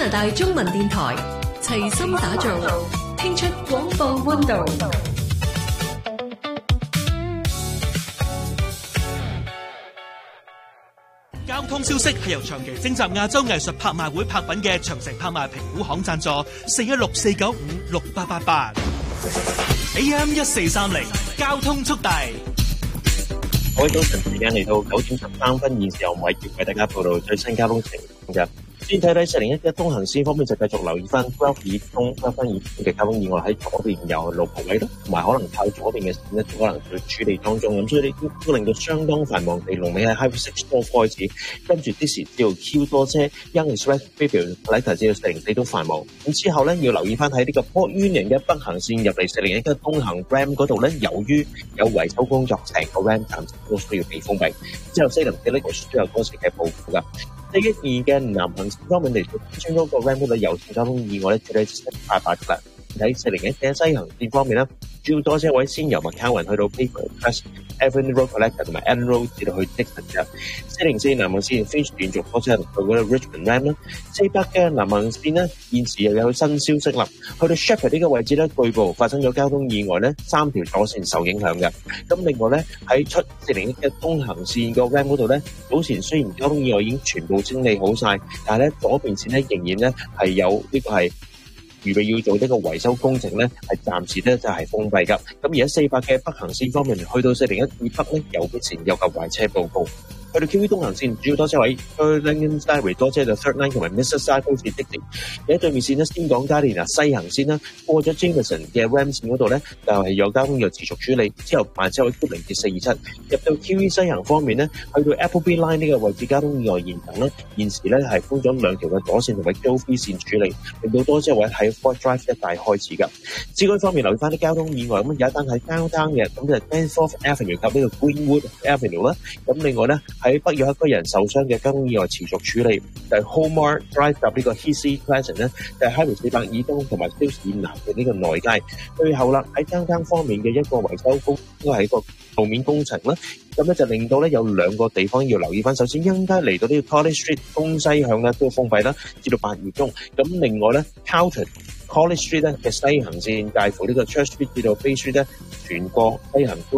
拿大中文電台齊心打造，聽出廣播溫度。 交通消息係由長期徵集亞洲藝術拍賣會拍品嘅長城拍賣評估行贊助，416-495-6888 AM 1430交通速遞。 各位早晨，時間嚟到9:13，現時由偉傑為大家報道最新交通情況嘅。先睇睇401嘅東行線方面，就繼續留意翻12以東嘅交通意外喺左邊有路牌位咯，同埋可能靠左邊嘅線咧，可能在處理當中咁，所以呢都令到相當繁忙地龍尾喺 Highway 6 開始，跟住啲時只要 Q 多車 Young Express Bayview 至到404都繁忙。咁之後咧要留意翻喺呢個 Port Union 嘅北行線入嚟401嘅東行 Ram 嗰度咧，由於有維修工作，成個 Ram 暫時都需要被封閉。之後404咧亦都有多時嘅報告㗎。412嘅南行線方面嚟到將嗰個 Ram 嗰度有線交通意外咧，處理788㗎啦。喺401嘅西行線方面咧，主要多車位先由McCowan去到 Bayfront、Evan Road Collector 同埋 Allen Road 至到去 Dixon 嘅。404南行線 Finch 連續多車到嗰個 Richmond Ram 啦。400嘅南行線咧，現時又有新消息啦。去到 Shepherd 呢個位置咧，據報發生咗交通意外咧，3條左線受影響嘅。咁另外咧喺出401嘅東行線個 Ram 嗰度咧，早前雖然交通意外已經全部清理好晒，但係咧左邊線咧仍然咧係有呢個係預備要做呢個維修工程咧，係暫時咧就係封閉㗎。咁而家400嘅北行線方面，去到401以北咧，有啲前有嚿壞車報告。去到 QV 東行線主要多車位，去 Langham Square 多車就 Third Line 同埋 Mississauga 都是的士。而喺對面線咧，先講加連拿西行線啦，過咗 Jameson 嘅 Ram 線嗰度咧，就係有交通又持續處理。之後慢車位 0至427，入到 QV 西行方面咧，去到 Appleby Line 呢個位置交通意外現場咧，現時咧係封咗2條嘅左線同埋 Gilfrey 線處理，令到多車位喺 Fort Drive 一帶開始㗎。市區方面留意翻啲交通意外，咁有一單喺 Downtown 嘅，咁就係 Danforth Avenue 及呢個 Greenwood Avenue 啦。咁另外咧喺北約一個人受傷嘅交通意外持續處理，就係 Hobart Drive 及呢個 Heathsea Crescent 咧，就係 Highway 400以東同埋 Hills 以南嘅呢個內街。最後啦，喺Downtown方面嘅一個維修工，都係一個路面工程啦。咁咧就令到咧有2個地方要留意翻。首先，應該嚟到呢個 College Street 東西向咧都封閉啦，至到8月中。咁另外咧 Carlton College Street 咧嘅西行線介乎呢個 Church Street 至到 Bay Street 咧，全個西行都